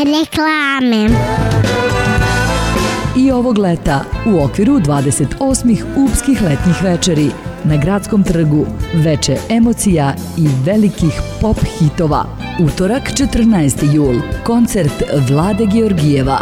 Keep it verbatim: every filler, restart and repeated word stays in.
Reklame. I ovog leta, u okviru dvadeset osmih Upskih letnjih večeri, na Gradskom trgu, veče emocija i velikih pop hitova. Utorak, četrnaesti jul, koncert Vlade Georgijeva.